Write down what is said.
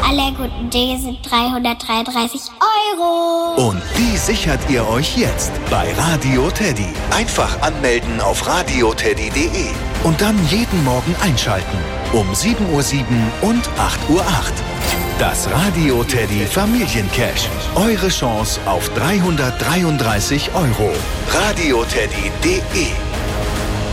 aller guten Dinge sind 333 Euro. Und die sichert ihr euch jetzt bei Radio Teddy. Einfach anmelden auf radioteddy.de und dann jeden Morgen einschalten. Um 7:07 Uhr und 8:08 Uhr. Das Radio Teddy Familiencash. Eure Chance auf 333 Euro. radioteddy.de